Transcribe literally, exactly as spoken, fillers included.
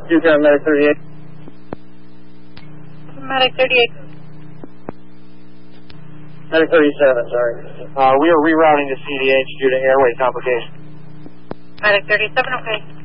two ten, Medic thirty-eight. Medic thirty-eight. Medic thirty-seven, sorry. Uh, we are rerouting to C D H due to airway complications. Medic thirty-seven, okay.